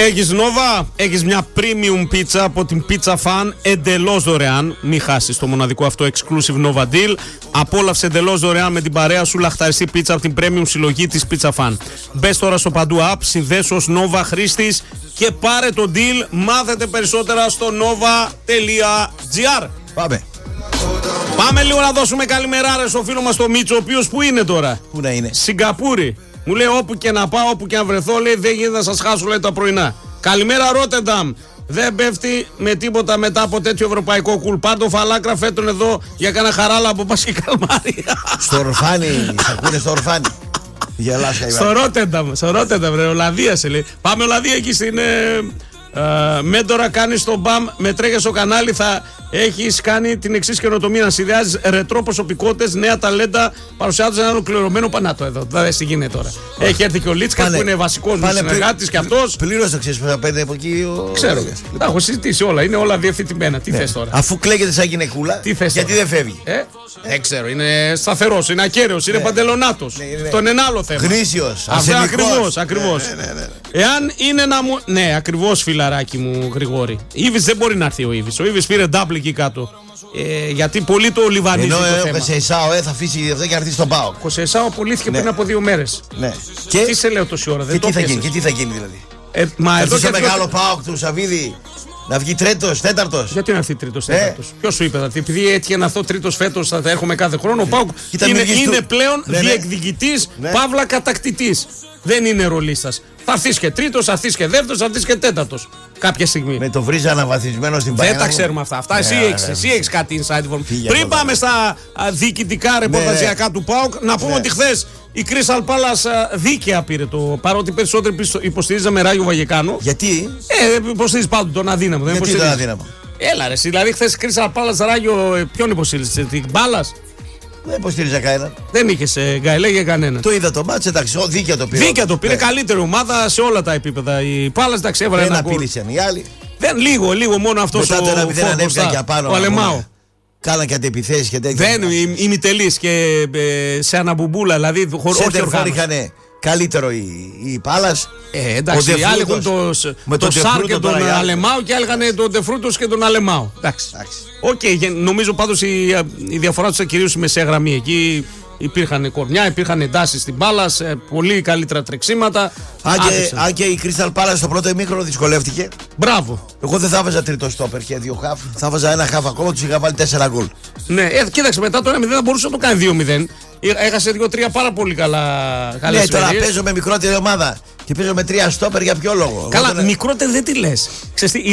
Έχεις Νόβα, έχεις μια premium πίτσα από την Pizza Fan εντελώς δωρεάν. Μην χάσεις το μοναδικό αυτό exclusive Nova Deal. Απόλαυσε εντελώς δωρεάν με την παρέα σου λαχταριστή πίτσα από την premium συλλογή της Pizza Fan. Μπες τώρα στο παντού app, συνδέσου ως Nova χρήστης και πάρε το deal. Μάθετε περισσότερα στο nova.gr. Πάμε λίγο να δώσουμε καλημέρα στο φίλο μας το Μίτσο, ο οποίος που είναι τώρα? Πού να είναι? Σιγκαπούρη. Μου λέει όπου και να πάω, όπου και να βρεθώ, λέει δεν γίνεται να σας χάσω, λέει, τα πρωινά. Καλημέρα Ρότερνταμ. Δεν πέφτει με τίποτα μετά από τέτοιο ευρωπαϊκό κουλ. Πάντο φαλάκρα φέτον εδώ για κάνα χαράλα από Πας και Καλμάρι. Στο Ορφάνι, σ' ακούνε στο Ορφάνι. Στο Ρότερνταμ, ρε, Ολλανδία σε λέει. Πάμε Ολλανδία εκεί στην Μέντορα, κάνεις τον μπαμ, με τρέχες στο κανάλι, θα έχεις κάνει την εξής καινοτομία. Να συνδυάζεις ρετρό προσωπικότητες, νέα ταλέντα, παρουσιάζοντας ένα ολοκληρωμένο πανάτο εδώ. Δεν τι γίνεται τώρα. Έχει έρθει και ο Λίτσκας που είναι βασικός μου συνεργάτης και αυτός. Πλήρως το ξέρεις που θα παίρνει από εκεί ο... Ξέρω. Τα έχω συζητήσει όλα, είναι όλα διευθυντημένα. Τι θες τώρα? Αφού κλαίγεται σαν γυναικούλα, γιατί δεν φεύγει? Δεν ξέρω, είναι σταθερός, είναι ακέραιος, είναι παντελονάτος. Τον ένα άλλο θέμα. Γνήσιος, ακριβώς. Εάν είναι να μου. Ναι, ακριβώς, φιλαράκι μου Γρηγόρη. Ήβης δεν μπορεί να έρθει ο Ήβης. Ο Ήβης πήρε double εκεί κάτω. Γιατί πολύ το λιβανίζει το θέμα. Ενώ ο Κοσεϊσάο θα αφήσει αυτό και να έρθει στον ΠΑΟΚ. Ο Κοσεϊσάο απολύθηκε πριν από 2 μέρες. Ναι. Τι σε λέω τόση ώρα, δεν το πιέσες. Και τι θα γίνει δηλαδή? Μα εδώ και μεγάλο ΠΑΟΚ του Σαββίδη να βγει τρίτος, τέταρτος. Γιατί να έρθει τρίτος, τέταρτος? Ποιος σου είπε? Δηλαδή, επειδή έτυχε να έρθω τρίτος φέτος, θα έρχομαι κάθε χρόνο. Ο ΠΑΟΚ είναι πλέον διεκδικητής, παύλα κατακτητής. Δεν είναι ρολίστας. Θα έρθεις και τρίτος, θα έρθεις και δεύτερος, θα έρθεις και τέταρτος. Κάποια στιγμή. Με το βρίζα αναβαθμισμένο στην Παγιάννα. Δεν τα ξέρουμε αυτά. Εσύ έχεις κάτι inside information. Πριν πάμε στα διοικητικά ρεπορταζιακά του ΠΑΟΚ, να πούμε ότι χθες η Crystal Palace δίκαια πήρε το. Παρότι περισσότερο υποστηρίζαμε Ράγιο Βαγεκάνο. Γιατί? Υποστηρίζει πάντοτε τον αδύναμο. Γιατί τον αδύναμο? Έλα ρε, δηλαδή χθες Crystal Palace Ράγιο, ποιον υποστηρίζεις? Την Πάλας? Δεν υποστήριζα κανέναν. Δεν είχε γκαελέ για κανέναν. Το είδα το μάτς, εντάξει, δίκαια το πήρε. Δίκαια το πήρε, καλύτερη ομάδα σε όλα τα επίπεδα. Η Πάλας, εντάξει, έβαλε ένα γκολ. Δεν απείλησαν οι άλλοι. Λίγο μόνο αυτό ο Αλεμάο. Κάναν και αντιπιθέσεις και τέτοια. Δεν οι Μιτελείς και σε αναμπουμπούλα, δηλαδή χωρίς οργάνωση. Καλύτερο η Πάλας. Εντάξει, οι άλλοι έχουν το Σάρ και τον Αλεμάο και άλλοι είχαν τον Ντεφρούτος και τον Αλεμάο. Εντάξει. Νομίζω πάντως η διαφορά τους κυρίως στη μεσαία γραμμή. Εκεί υπήρχαν κορμιά, υπήρχαν εντάσεις στην Πάλας, πολύ καλύτερα τρεξίματα. Αν και η Crystal Palace στο πρώτο ημίχρονο δυσκολεύτηκε. Μπράβο. Εγώ δεν θα βάζα τρίτο στόπερ και 2 χαφ. Θα βάζα ένα χαφ ακόμα, τους είχα βάλει 4 γκολ. Ναι, κοίταξε, μετά το 1-0 δεν μπορούσε να το κάνει 2-0. Έχασε 2-3 πάρα πολύ καλά. Ναι, τώρα παίζω με μικρότερη ομάδα και παίζω με 3 στόπερ, για ποιο λόγο? Καλά, μικρότερη δεν τη λες.